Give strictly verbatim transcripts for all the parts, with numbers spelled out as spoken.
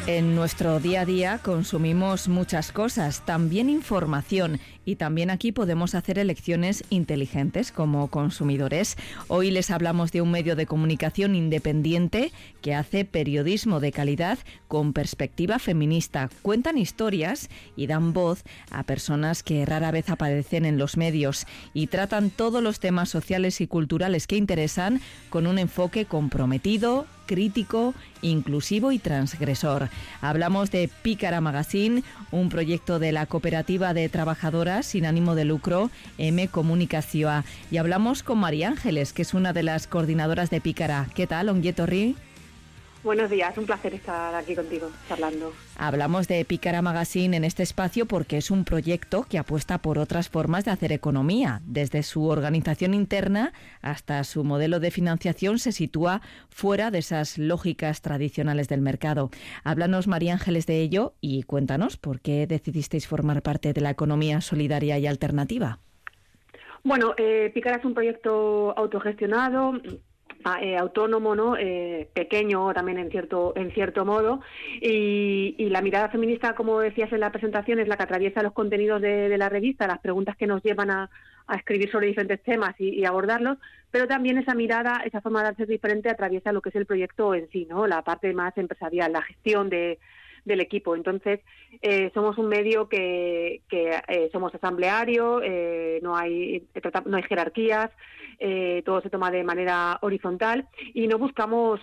En nuestro día a día consumimos muchas cosas, también información, y también aquí podemos hacer elecciones inteligentes como consumidores. Hoy les hablamos de un medio de comunicación independiente que hace periodismo de calidad con perspectiva feminista. Cuentan historias y dan voz a personas que rara vez aparecen en los medios y tratan todos los temas sociales y culturales que interesan con un enfoque comprometido, crítico, inclusivo y transgresor. Hablamos de Pícara Magazine, un proyecto de la cooperativa de trabajadoras sin ánimo de lucro M Comunicación, y hablamos con María Ángeles, que es una de las coordinadoras de Pícara. ¿Qué tal, Ongi etorri? Buenos días, un placer estar aquí contigo, charlando. Hablamos de Pícara Magazine en este espacio porque es un proyecto que apuesta por otras formas de hacer economía. Desde su organización interna hasta su modelo de financiación se sitúa fuera de esas lógicas tradicionales del mercado. Háblanos, María Ángeles, de ello y cuéntanos por qué decidisteis formar parte de la economía solidaria y alternativa. Bueno, eh, Pícara es un proyecto autogestionado, Eh, autónomo, ¿no? Eh, pequeño también en cierto en cierto modo, y, y la mirada feminista, como decías en la presentación, es la que atraviesa los contenidos de, de la revista, las preguntas que nos llevan a, a escribir sobre diferentes temas y, y abordarlos, pero también esa mirada, esa forma de hacer diferente atraviesa lo que es el proyecto en sí, ¿no? La parte más empresarial, la gestión de del equipo. Entonces, eh, somos un medio que, que eh, somos asambleario, eh, no hay no hay jerarquías, eh, todo se toma de manera horizontal y no buscamos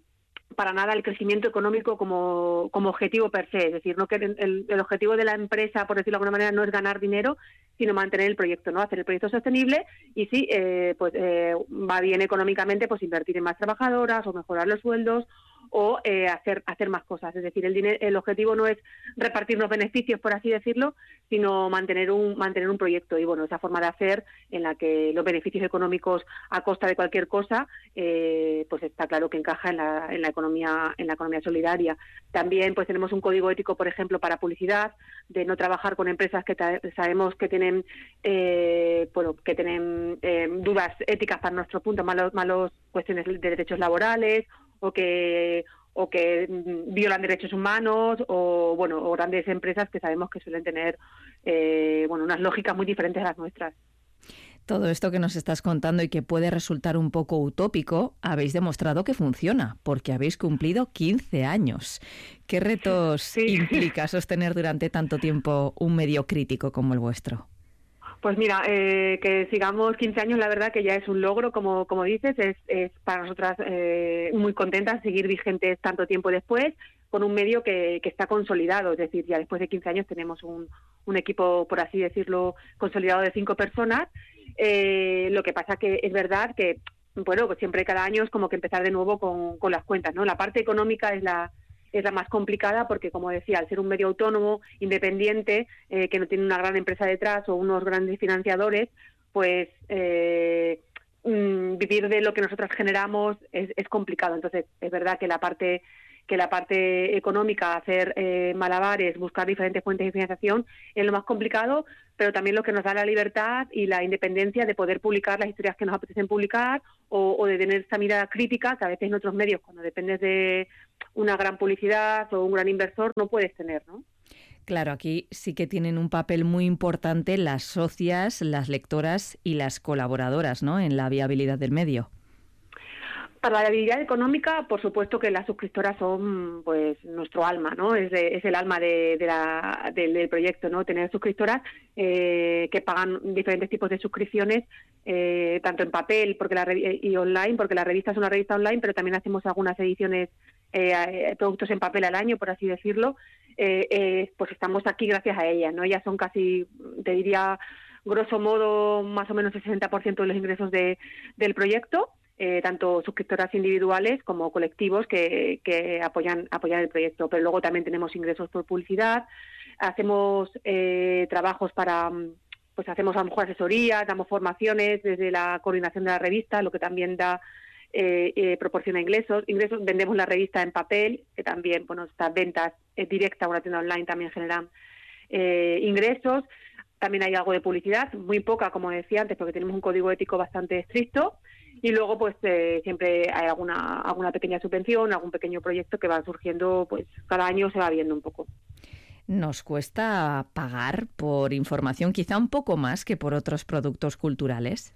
para nada el crecimiento económico como, como objetivo per se. Es decir, no que el, el objetivo de la empresa, por decirlo de alguna manera, no es ganar dinero, sino mantener el proyecto, ¿no? Hacer el proyecto sostenible y si eh, pues eh, va bien económicamente, pues invertir en más trabajadoras o mejorar los sueldos o eh, hacer hacer más cosas. Es decir, el dinero, el objetivo no es repartir los beneficios, por así decirlo, sino mantener un mantener un proyecto. Y bueno, esa forma de hacer en la que los beneficios económicos a costa de cualquier cosa, eh, pues está claro que encaja en la en la economía en la economía solidaria. También pues tenemos un código ético, por ejemplo, para publicidad, de no trabajar con empresas que ta- sabemos que tienen eh, bueno, que tienen eh, dudas éticas para nuestro punto, malos malos cuestiones de derechos laborales, o que o que violan derechos humanos, o bueno, o grandes empresas que sabemos que suelen tener eh, bueno, unas lógicas muy diferentes a las nuestras. Todo esto que nos estás contando y que puede resultar un poco utópico, habéis demostrado que funciona, porque habéis cumplido quince años. ¿Qué retos sí. implica sostener durante tanto tiempo un medio crítico como el vuestro? Pues mira, eh, que sigamos quince años, la verdad que ya es un logro, como como dices, es, es para nosotras eh, muy contentas seguir vigentes tanto tiempo después, con un medio que, que está consolidado, es decir, ya después de quince años tenemos un, un equipo, por así decirlo, consolidado de cinco personas. Eh, lo que pasa que es verdad que, bueno, pues siempre cada año es como que empezar de nuevo con, con las cuentas, ¿no? La parte económica es la es la más complicada porque, como decía, al ser un medio autónomo, independiente, eh, que no tiene una gran empresa detrás o unos grandes financiadores, pues eh, mmm, vivir de lo que nosotras generamos es, es complicado. Entonces, es verdad que la parte que la parte económica, hacer eh, malabares, buscar diferentes fuentes de financiación es lo más complicado, pero también lo que nos da la libertad y la independencia de poder publicar las historias que nos apetecen publicar o, o de tener esta mirada crítica que a veces en otros medios, cuando dependes de una gran publicidad o un gran inversor, no puedes tener, ¿no? Claro, aquí sí que tienen un papel muy importante las socias, las lectoras y las colaboradoras, ¿no?, en la viabilidad del medio. Para la viabilidad económica, por supuesto que las suscriptoras son, pues, nuestro alma, ¿no? Es, de, es el alma de, de la, de, del proyecto, ¿no? Tener suscriptoras eh, que pagan diferentes tipos de suscripciones, eh, tanto en papel porque la y online, porque la revista es una revista online, pero también hacemos algunas ediciones, eh, productos en papel al año, por así decirlo. Eh, eh, pues estamos aquí gracias a ellas, ¿no? Ellas son casi, te diría, grosso modo, más o menos el sesenta por ciento de los ingresos de, del proyecto. Eh, tanto suscriptoras individuales como colectivos que, que apoyan apoyan el proyecto, pero luego también tenemos ingresos por publicidad, hacemos eh, trabajos para, pues hacemos a lo mejor asesorías, damos formaciones desde la coordinación de la revista, lo que también da eh, eh, proporciona ingresos, ingresos, vendemos la revista en papel, que también, bueno, estas ventas eh, directas a una tienda online también generan eh, ingresos. También hay algo de publicidad, muy poca, como decía antes, porque tenemos un código ético bastante estricto. y luego pues eh, siempre hay alguna alguna pequeña subvención, algún pequeño proyecto que va surgiendo, pues cada año se va viendo un poco. ¿Nos cuesta pagar por información quizá un poco más que por otros productos culturales?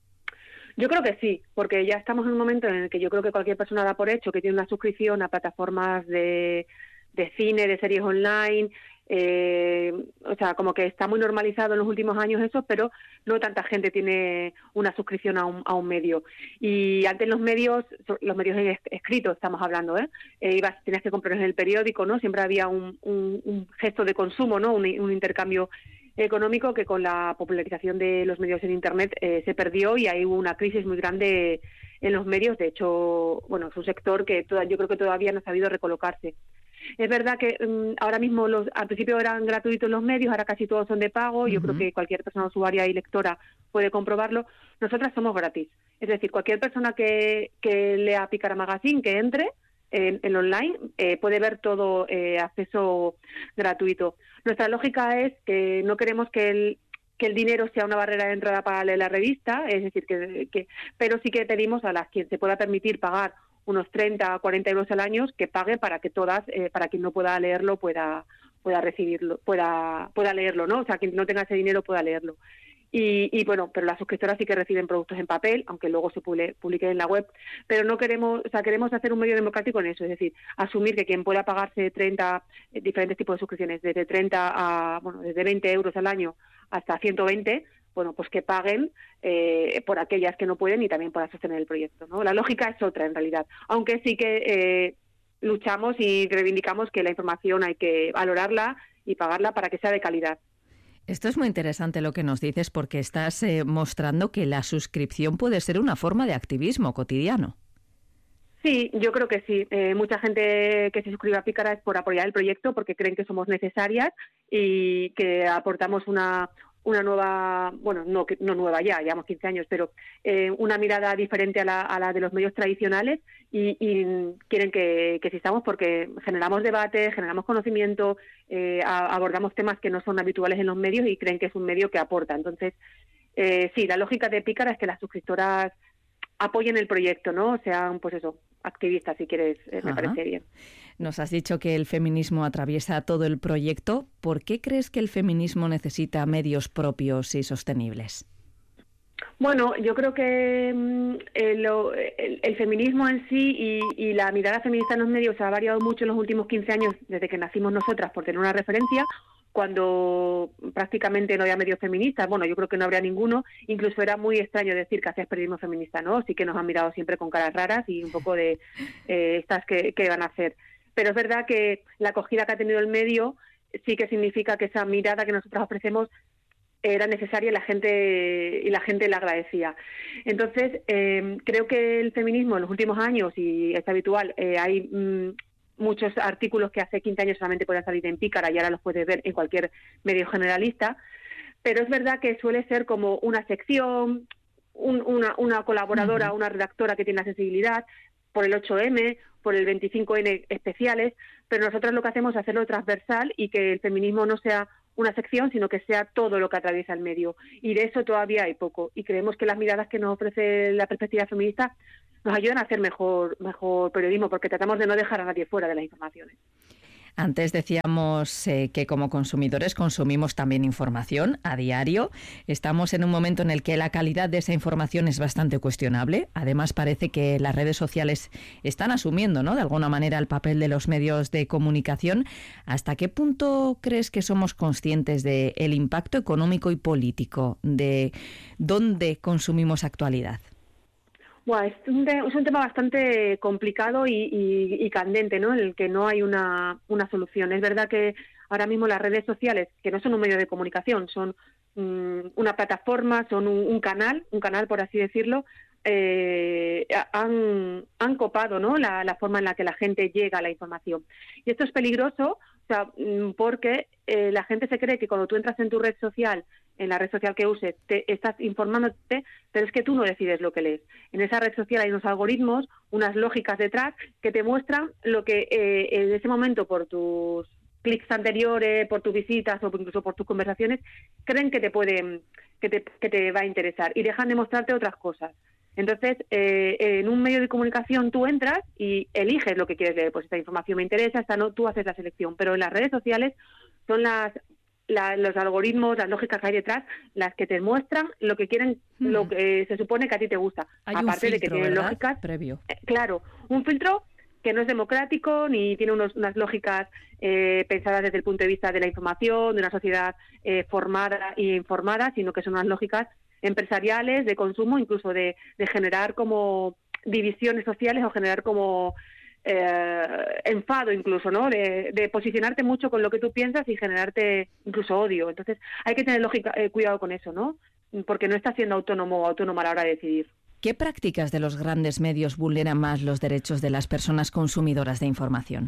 Yo creo que sí, porque ya estamos en un momento en el que yo creo que cualquier persona da por hecho que tiene una suscripción a plataformas de, de cine, de series online, eh, o sea, como que está muy normalizado en los últimos años eso, pero no tanta gente tiene una suscripción a un, a un medio. Y antes los medios, los medios escritos estamos hablando, ¿eh? eh ibas, tenías que comprar en el periódico, ¿no? Siempre había un, un, un gesto de consumo, ¿no? Un, un intercambio económico que con la popularización de los medios en Internet eh, se perdió y ahí hubo una crisis muy grande en los medios. De hecho, bueno, es un sector que toda, yo creo que todavía no ha sabido recolocarse. Es verdad que um, ahora mismo los, al principio eran gratuitos los medios, ahora casi todos son de pago. Uh-huh. Yo creo que cualquier persona usuaria y lectora puede comprobarlo. Nosotras somos gratis. Es decir, cualquier persona que, que lea Pícara Magazine, que entre en, en online, eh, puede ver todo eh, acceso gratuito. Nuestra lógica es que no queremos que el que el dinero sea una barrera de entrada para leer la revista, es decir, que, que pero sí que pedimos a las quien se pueda permitir pagar unos treinta, cuarenta euros al año, que pague para que todas, eh, para quien no pueda leerlo, pueda pueda recibirlo, pueda pueda leerlo, ¿no? O sea, quien no tenga ese dinero pueda leerlo. Y, y bueno, pero las suscriptoras sí que reciben productos en papel, aunque luego se publiquen en la web, pero no queremos, o sea, queremos hacer un medio democrático en eso, es decir, asumir que quien pueda pagarse treinta, eh, diferentes tipos de suscripciones, desde treinta a, bueno, desde veinte euros al año hasta ciento veinte, bueno, pues que paguen eh, por aquellas que no pueden y también para sostener el proyecto, ¿no? La lógica es otra, en realidad, aunque sí que eh, luchamos y reivindicamos que la información hay que valorarla y pagarla para que sea de calidad. Esto es muy interesante lo que nos dices, porque estás eh, mostrando que la suscripción puede ser una forma de activismo cotidiano. Sí, yo creo que sí. Eh, mucha gente que se suscribe a Pícara es por apoyar el proyecto, porque creen que somos necesarias y que aportamos una una nueva, bueno, no, no nueva ya, llevamos quince años, pero eh, una mirada diferente a la, a la de los medios tradicionales y, y quieren que, que existamos porque generamos debate, generamos conocimiento, eh, a, abordamos temas que no son habituales en los medios y creen que es un medio que aporta. Entonces, eh, sí, la lógica de Pícara es que las suscriptoras apoyen el proyecto, ¿no? Sean, pues eso, activistas, si quieres, eh, me Ajá. parece bien. Nos has dicho que el feminismo atraviesa todo el proyecto. ¿Por qué crees que el feminismo necesita medios propios y sostenibles? Bueno, yo creo que mm, el, el, el feminismo en sí y, y la mirada feminista en los medios ha variado mucho en los últimos quince años, desde que nacimos nosotras, por tener una referencia, cuando prácticamente no había medios feministas. Bueno, yo creo que no habría ninguno. Incluso era muy extraño decir que hacías periodismo feminista, ¿no? Sí que nos han mirado siempre con caras raras y un poco de eh, estas que, que van a hacer. Pero es verdad que la acogida que ha tenido el medio sí que significa que esa mirada que nosotros ofrecemos era necesaria y la gente y la gente la agradecía. Entonces, eh, creo que el feminismo en los últimos años, y es habitual, eh, hay mmm, muchos artículos que hace quince años solamente podían salir en Pícara y ahora los puedes ver en cualquier medio generalista, pero es verdad que suele ser como una sección, un, una, una colaboradora, uh-huh. una redactora que tiene accesibilidad, por el ocho eme, por el veinticinco ene especiales, pero nosotros lo que hacemos es hacerlo transversal y que el feminismo no sea una sección, sino que sea todo lo que atraviesa el medio. Y de eso todavía hay poco. Y creemos que las miradas que nos ofrece la perspectiva feminista nos ayudan a hacer mejor, mejor periodismo, porque tratamos de no dejar a nadie fuera de las informaciones. Antes decíamos eh, que como consumidores consumimos también información a diario. Estamos en un momento en el que la calidad de esa información es bastante cuestionable. Además, parece que las redes sociales están asumiendo, ¿no?, de alguna manera el papel de los medios de comunicación. ¿Hasta qué punto crees que somos conscientes del impacto económico y político de dónde consumimos actualidad? Bueno, es, un de, es un tema bastante complicado y, y, y candente, ¿no?, en el que no hay una, una solución. Es verdad que ahora mismo las redes sociales, que no son un medio de comunicación, son um, una plataforma, son un, un canal, un canal por así decirlo, eh, han, han copado, ¿no?, la, la forma en la que la gente llega a la información. Y esto es peligroso, o sea, porque eh, la gente se cree que cuando tú entras en tu red social, en la red social que uses, te estás informándote, pero es que tú no decides lo que lees. En esa red social hay unos algoritmos, unas lógicas detrás que te muestran lo que eh, en ese momento, por tus clics anteriores, por tus visitas o incluso por tus conversaciones, creen que te puede, que te, que te va a interesar y dejan de mostrarte otras cosas. Entonces, eh, en un medio de comunicación tú entras y eliges lo que quieres leer. Pues esta información me interesa, esta no, tú haces la selección. Pero en las redes sociales son las, la, los algoritmos, las lógicas que hay detrás, las que te muestran lo que quieren, mm. lo que eh, se supone que a ti te gusta. Hay Aparte un filtro, de que tienen ¿verdad? lógicas Previo. Eh, claro, un filtro que no es democrático ni tiene unos, unas lógicas eh, pensadas desde el punto de vista de la información, de una sociedad eh, formada e informada, sino que son unas lógicas empresariales, de consumo, incluso de, de generar como divisiones sociales o generar como eh, enfado incluso, ¿no? De, de posicionarte mucho con lo que tú piensas y generarte incluso odio. Entonces hay que tener lógica, eh, cuidado con eso, ¿no? Porque no estás siendo autónomo o autónoma a la hora de decidir. ¿Qué prácticas de los grandes medios vulneran más los derechos de las personas consumidoras de información?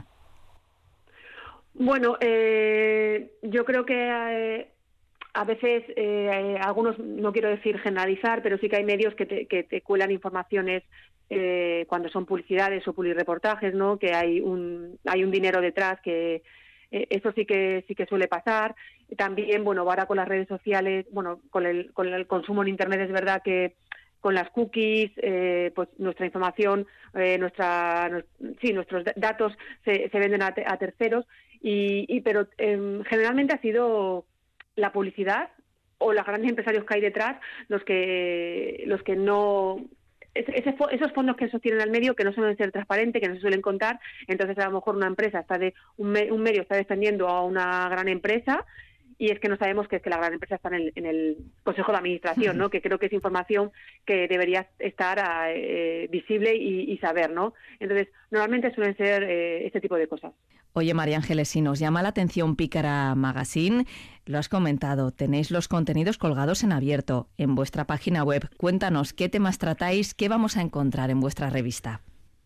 Bueno, eh, yo creo que eh, a veces eh, algunos, no quiero decir generalizar, pero sí que hay medios que te, que te cuelan informaciones eh, cuando son publicidades o publireportajes, ¿no? Que hay un hay un dinero detrás que eh, eso sí que sí que suele pasar. También, bueno, ahora con las redes sociales, bueno, con el con el consumo en internet es verdad que con las cookies, eh, pues nuestra información, eh, nuestra, no, sí, nuestros datos se, se venden a, te, a terceros, y, y pero eh, generalmente ha sido la publicidad o los grandes empresarios que hay detrás los que los que no ese, esos fondos que sostienen al medio, que no suelen ser transparentes, que no se suelen contar. Entonces a lo mejor una empresa está de un, me, un medio está defendiendo a una gran empresa. Y es que no sabemos que es que la gran empresa está en el, en el Consejo de Administración, ¿no? Que creo que es información que debería estar eh, visible y, y saber, ¿no? Entonces, normalmente suelen ser eh, este tipo de cosas. Oye, María Ángeles, si nos llama la atención Pícara Magazine, lo has comentado, tenéis los contenidos colgados en abierto en vuestra página web. Cuéntanos, ¿qué temas tratáis? ¿Qué vamos a encontrar en vuestra revista?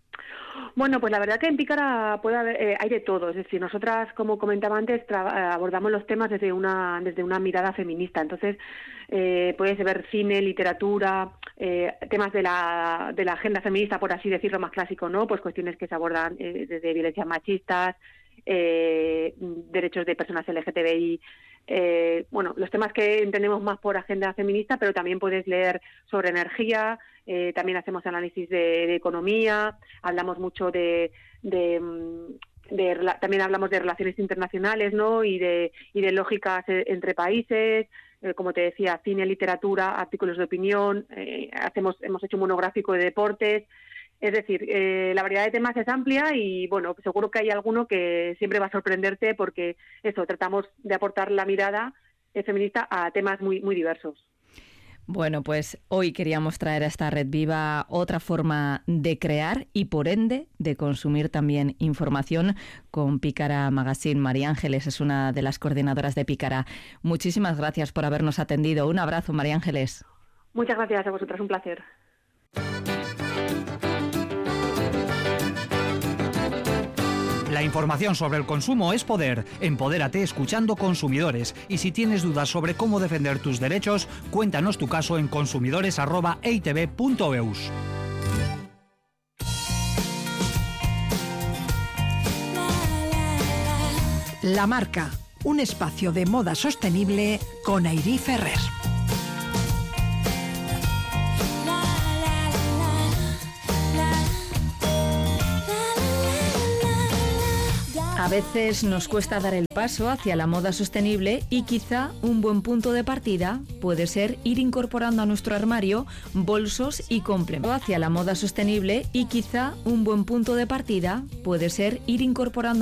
Bueno, pues la verdad que en Pícara puede haber, eh, hay de todo. Es decir, nosotras, como comentaba antes, tra- abordamos los temas desde una desde una mirada feminista. Entonces, eh, puedes ver cine, literatura, eh, temas de la de la agenda feminista, por así decirlo, más clásico, ¿no? Pues cuestiones que se abordan eh, desde violencias machistas, eh, derechos de personas L G T B I, eh, bueno, los temas que entendemos más por agenda feminista, pero también puedes leer sobre energía, eh, también hacemos análisis de, de economía, hablamos mucho de, de, de, de también hablamos de relaciones internacionales, ¿no? Y de y de lógicas entre países, eh, como te decía, cine, literatura, artículos de opinión, eh, hacemos hemos hecho un monográfico de deportes. Es decir, eh, la variedad de temas es amplia y, bueno, seguro que hay alguno que siempre va a sorprenderte porque, eso, tratamos de aportar la mirada eh, feminista a temas muy, muy diversos. Bueno, pues hoy queríamos traer a esta Red Viva otra forma de crear y, por ende, de consumir también información con Pícara Magazine. María Ángeles es una de las coordinadoras de Pícara. Muchísimas gracias por habernos atendido. Un abrazo, María Ángeles. Muchas gracias a vosotras, un placer. La información sobre el consumo es poder. Empodérate escuchando Consumidores. Y si tienes dudas sobre cómo defender tus derechos, cuéntanos tu caso en consumidores arroba e i te be punto eus. La Marca, un espacio de moda sostenible con Airí Ferrer. A veces nos cuesta dar el paso hacia la moda sostenible y quizá un buen punto de partida puede ser ir incorporando a nuestro armario bolsos y complementos. Hacia la moda sostenible y quizá un buen punto de partida puede ser ir incorporando